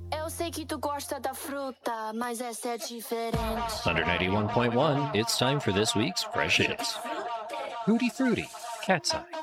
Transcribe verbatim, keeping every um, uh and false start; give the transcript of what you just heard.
Eu sei que tu gosta da fruta, mas essa é diferente. Under ninety-one point one, it's time for this week's Fresh Hits. Hootie Fruity, Cat's Eye.